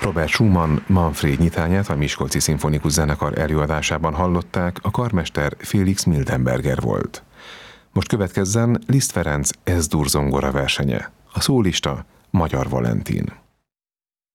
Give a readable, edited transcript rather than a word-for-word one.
Robert Schumann Manfred nyitányát a Miskolci Szimfonikus Zenekar előadásában hallották, a karmester Felix Miltenberger volt. Most következzen Liszt Ferenc S-dur zongora versenye. A szólista Magyar Valentin.